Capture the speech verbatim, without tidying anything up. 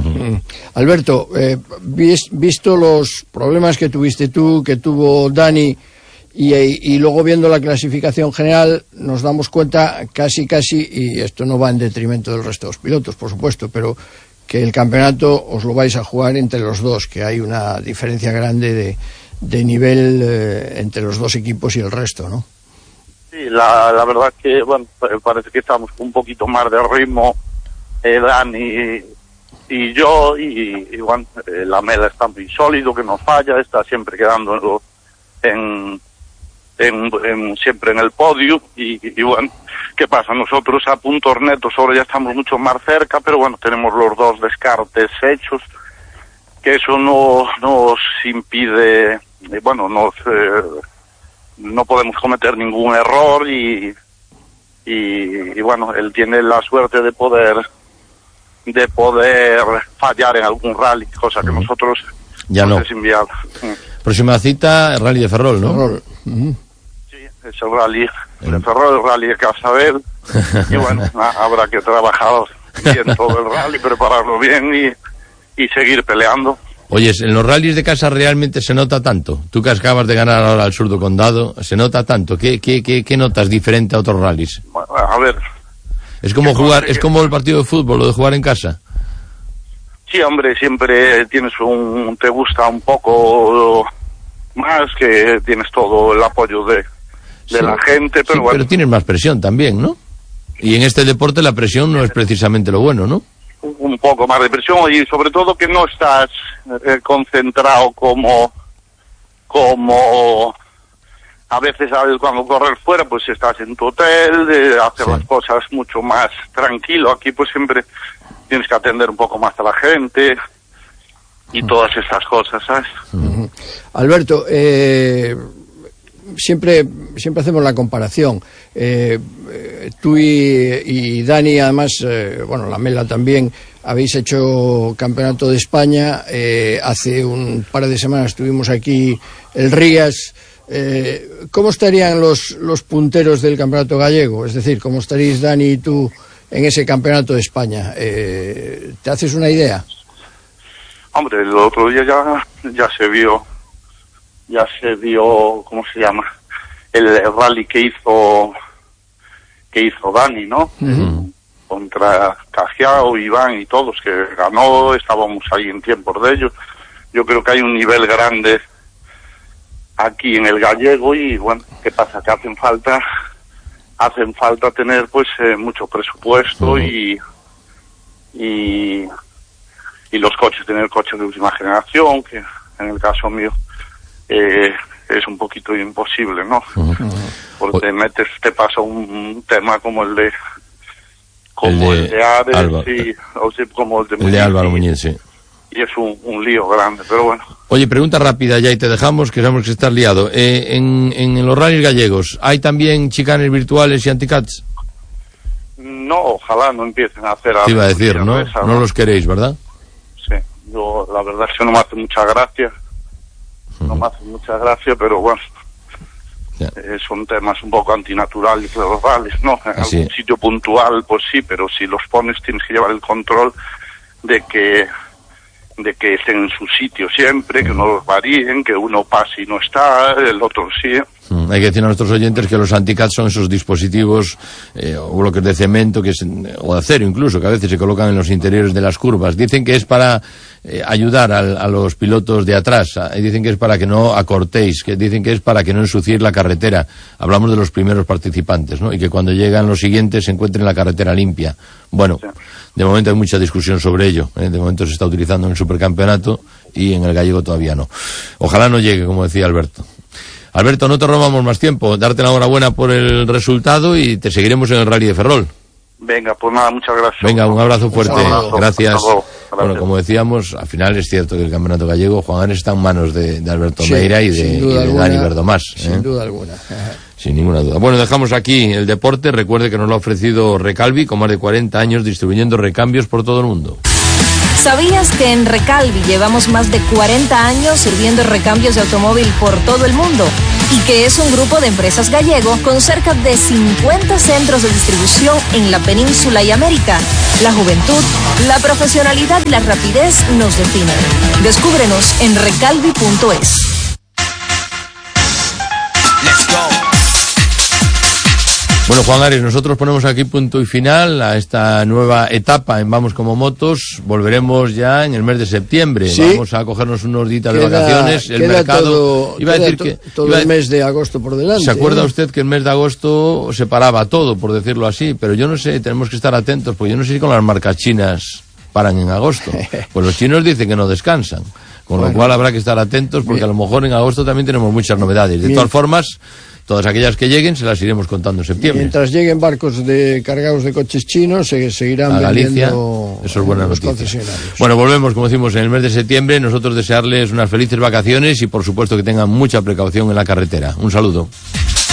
Uh-huh. Alberto, eh, vis, visto los problemas que tuviste tú, que tuvo Dani, y, y luego viendo la clasificación general, nos damos cuenta casi casi, y esto no va en detrimento del resto de los pilotos, por supuesto, pero que el campeonato os lo vais a jugar entre los dos, que hay una diferencia grande de, de nivel eh, entre los dos equipos y el resto, ¿no? Sí, la, la verdad que, bueno, parece que estamos un poquito más de ritmo, eh, Dani y yo, y, y bueno, eh, la Mela está muy sólido, que no falla, está siempre quedando en, en, en siempre en el podio, y, y bueno, ¿qué pasa? Nosotros a puntos netos ahora ya estamos mucho más cerca, pero bueno, tenemos los dos descartes hechos, que eso no nos impide, eh, bueno, nos... Eh, no podemos cometer ningún error, y, y y bueno, él tiene la suerte de poder de poder fallar en algún rally, cosa que uh-huh. nosotros ya no. Es inviable. Próxima cita, el rally de Ferrol, ¿no? Ferrol. Uh-huh. Sí, es el rally de Ferrol, el rally de Casabel, y bueno, habrá que trabajar bien todo el rally, prepararlo bien y, y seguir peleando. Oye, en los rallies de casa realmente se nota tanto. Tú que acabas de ganar ahora al Sur do Condado, se nota tanto. ¿Qué, qué, qué, qué notas diferente a otros rallies? Bueno, a ver. Es como jugar, es como el partido de fútbol, lo de jugar en casa. Sí, hombre, siempre tienes un, te gusta un poco más, que tienes todo el apoyo de, de sí, la gente, pero sí, bueno. Pero tienes más presión también, ¿no? Y en este deporte la presión no es precisamente lo bueno, ¿no? Un poco más de presión, y sobre todo que no estás eh, concentrado como como a veces, ¿sabes? Cuando corres fuera pues estás en tu hotel, eh, hacer sí. las cosas mucho más tranquilo. Aquí pues siempre tienes que atender un poco más a la gente y todas estas cosas, ¿sabes? Uh-huh. Alberto, eh, siempre siempre hacemos la comparación. Eh, tú y, y Dani, además, eh, bueno, la Mela también, habéis hecho campeonato de España. Eh, hace un par de semanas estuvimos aquí el Rías. Eh, ¿Cómo estarían los, los punteros del campeonato gallego? Es decir, ¿cómo estaréis Dani y tú en ese campeonato de España? Eh, ¿Te haces una idea? Hombre, el otro día ya, ya se vio, ya se vio, ¿cómo se llama? El, el rally que hizo, que hizo Dani, ¿no? Uh-huh. Contra Cajiao, Iván y todos, que ganó, estábamos ahí en tiempos de ellos. Yo creo que hay un nivel grande aquí en el gallego, y bueno, ¿qué pasa? Que hacen falta, hacen falta tener pues eh, mucho presupuesto, uh-huh. y, y y los coches, tener coches de última generación, que en el caso mío eh, es un poquito imposible, ¿no? Uh-huh. Porque te metes, te pasa un, un tema como el de como el de, el de Ares Alba, y o sea, como el de, el de Álvaro Muñiz, sí. Y es un, un lío grande, pero bueno. Oye, pregunta rápida ya y te dejamos, que sabemos que estás liado. Eh, en, en los rallies gallegos, ¿hay también chicanes virtuales y anticats? No, ojalá no empiecen a hacer... Te iba a decir, ¿no? Esa, ¿no? No los queréis, ¿verdad? Sí, yo la verdad es que no me hace mucha gracia. Uh-huh. No me hace mucha gracia, pero bueno... Yeah. Eh, son temas un poco antinaturales de los rallies, ¿no? En Así. algún sitio puntual, pues sí, pero si los pones tienes que llevar el control de que de que estén en su sitio siempre, que no los varíen, que uno pase y no está, el otro sí. Mm, hay que decir a nuestros oyentes que los anti-cats son esos dispositivos eh, o bloques de cemento que es, o de acero incluso, que a veces se colocan en los interiores de las curvas. Dicen que es para eh, ayudar a, a los pilotos de atrás, a, y dicen que es para que no acortéis, que dicen que es para que no ensuciéis la carretera. Hablamos de los primeros participantes, ¿no? Y que cuando llegan los siguientes se encuentren la carretera limpia. Bueno, sí. De momento hay mucha discusión sobre ello, ¿eh? De momento se está utilizando en el supercampeonato y en el gallego todavía no. Ojalá no llegue, como decía Alberto. Alberto, no te robamos más tiempo. Darte la enhorabuena por el resultado y te seguiremos en el Rally de Ferrol. Venga, pues nada, muchas gracias. Venga, un abrazo fuerte. Un abrazo. Gracias. Gracias. Bueno, como decíamos, al final es cierto que el campeonato gallego, Juan Ares, está en manos de, de Alberto sí, Meira y de, y de alguna, Dani Verdomás. Sin ¿eh? duda alguna. Sin ninguna duda. Bueno, dejamos aquí el deporte. Recuerde que nos lo ha ofrecido Recalvi, con más de cuarenta años distribuyendo recambios por todo el mundo. ¿Sabías que en Recalvi llevamos más de cuarenta años sirviendo recambios de automóvil por todo el mundo? Y que es un grupo de empresas gallego con cerca de cincuenta centros de distribución en la península y América. La juventud, la profesionalidad y la rapidez nos definen. Descúbrenos en recalvi punto es. Bueno, Juan Ares, nosotros ponemos aquí punto y final a esta nueva etapa en Vamos como Motos. Volveremos ya en el mes de septiembre. Sí. Vamos a cogernos unos días de vacaciones. El mercado todo, iba a decir to, que todo iba a, el mes de agosto por delante. ¿Se acuerda ¿eh? usted que el mes de agosto se paraba todo, por decirlo así? Pero yo no sé, tenemos que estar atentos, porque yo no sé si con las marcas chinas paran en agosto. Pues los chinos dicen que no descansan. Con bueno, lo cual habrá que estar atentos, porque bien. A lo mejor en agosto también tenemos muchas novedades. De bien. Todas formas, todas aquellas que lleguen se las iremos contando en septiembre. Mientras lleguen barcos de cargados de coches chinos, se seguirán a Galicia, vendiendo eso es buena noticia. Bueno, volvemos, como decimos, en el mes de septiembre. Nosotros desearles unas felices vacaciones y, por supuesto, que tengan mucha precaución en la carretera. Un saludo.